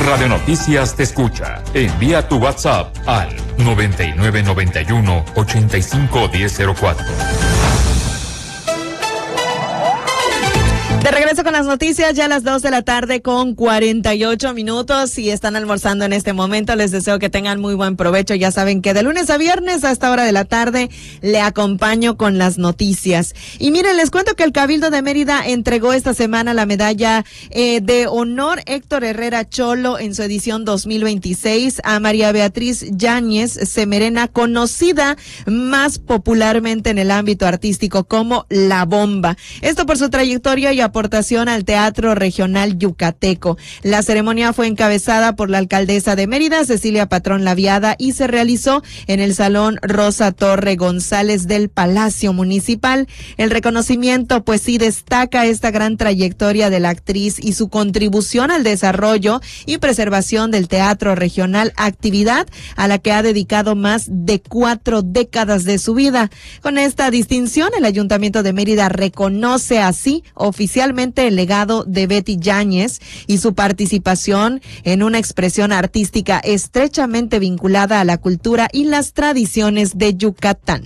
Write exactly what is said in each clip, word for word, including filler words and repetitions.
Radio Noticias te escucha. Envía tu WhatsApp al noventa y nueve noventa y uno ochenta y cinco diez cero cuatro. De regreso con las noticias, ya a las dos de la tarde con cuarenta y ocho minutos. Si están almorzando en este momento, les deseo que tengan muy buen provecho. Ya saben que de lunes a viernes a esta hora de la tarde le acompaño con las noticias. Y miren, les cuento que el Cabildo de Mérida entregó esta semana la medalla eh, de honor Héctor Herrera Cholo en su edición dos mil veintiséis a María Beatriz Yáñez Semerena, conocida más popularmente en el ámbito artístico como La Bomba. Esto por su trayectoria y aportación al Teatro Regional Yucateco. La ceremonia fue encabezada por la alcaldesa de Mérida, Cecilia Patrón Laviada, y se realizó en el Salón Rosa Torre González del Palacio Municipal. El reconocimiento, pues sí, destaca esta gran trayectoria de la actriz y su contribución al desarrollo y preservación del Teatro Regional, actividad a la que ha dedicado más de cuatro décadas de su vida. Con esta distinción, el Ayuntamiento de Mérida reconoce así oficialmente el legado de Betty Yáñez y su participación en una expresión artística estrechamente vinculada a la cultura y las tradiciones de Yucatán.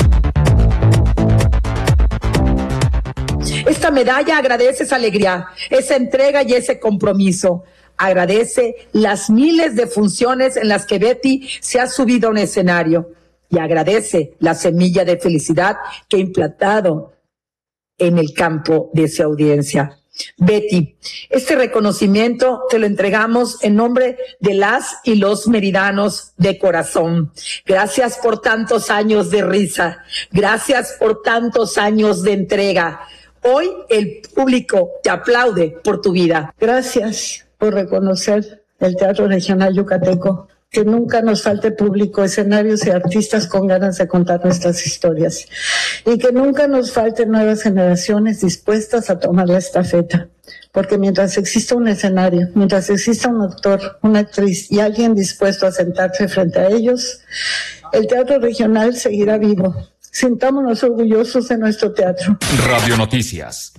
Esta medalla agradece esa alegría, esa entrega y ese compromiso. Agradece las miles de funciones en las que Betty se ha subido a un escenario y agradece la semilla de felicidad que ha implantado en el campo de su audiencia. Betty, este reconocimiento te lo entregamos en nombre de las y los meridanos de corazón. Gracias por tantos años de risa, gracias por tantos años de entrega. Hoy el público te aplaude por tu vida. Gracias por reconocer el Teatro Regional Yucateco. Que nunca nos falte público, escenarios y artistas con ganas de contar nuestras historias. Y que nunca nos falten nuevas generaciones dispuestas a tomar la estafeta. Porque mientras exista un escenario, mientras exista un actor, una actriz y alguien dispuesto a sentarse frente a ellos, el Teatro Regional seguirá vivo. Sintámonos orgullosos de nuestro teatro. Radio Noticias.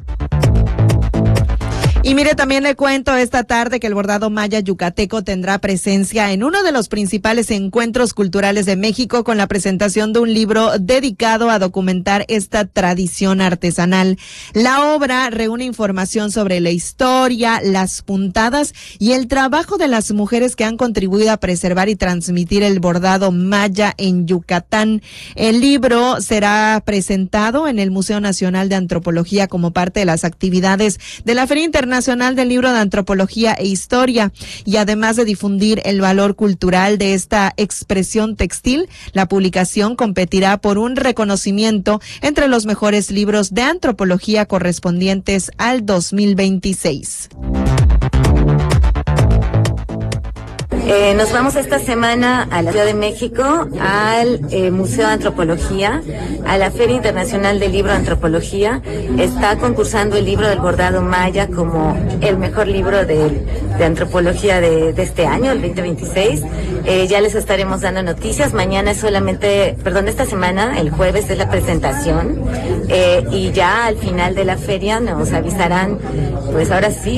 Y mire, también le cuento esta tarde que el bordado maya yucateco tendrá presencia en uno de los principales encuentros culturales de México con la presentación de un libro dedicado a documentar esta tradición artesanal. La obra reúne información sobre la historia, las puntadas y el trabajo de las mujeres que han contribuido a preservar y transmitir el bordado maya en Yucatán. El libro será presentado en el Museo Nacional de Antropología como parte de las actividades de la Feria Internacional Nacional del Libro de Antropología e Historia, y además de difundir el valor cultural de esta expresión textil, la publicación competirá por un reconocimiento entre los mejores libros de antropología correspondientes al dos mil veintiséis. Eh, nos vamos esta semana a la Ciudad de México, al eh, Museo de Antropología, a la Feria Internacional del Libro de Antropología. Está concursando el libro del bordado maya como el mejor libro de, de antropología de, de este año, el veinte veintiséis. Eh, ya les estaremos dando noticias. Mañana es solamente, perdón, esta semana, el jueves es la presentación. Eh, y ya al final de la feria nos avisarán, pues ahora sí,